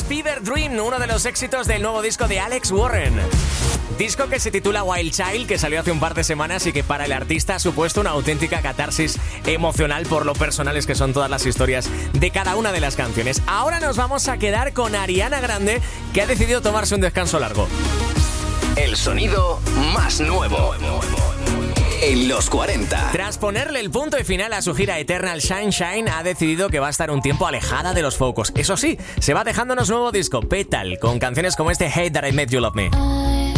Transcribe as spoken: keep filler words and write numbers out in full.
Fever Dream, uno de los éxitos del nuevo disco de Alex Warren. Disco que se titula Wild Child, que salió hace un par de semanas y que para el artista ha supuesto una auténtica catarsis emocional por lo personales que son todas las historias de cada una de las canciones. Ahora nos vamos a quedar con Ariana Grande, que ha decidido tomarse un descanso largo. El sonido más nuevo en los cuarenta. Tras ponerle el punto y final a su gira Eternal Sunshine, ha decidido que va a estar un tiempo alejada de los focos. Eso sí, se va dejándonos nuevo disco, Petal, con canciones como este Hate That I Made You Love Me.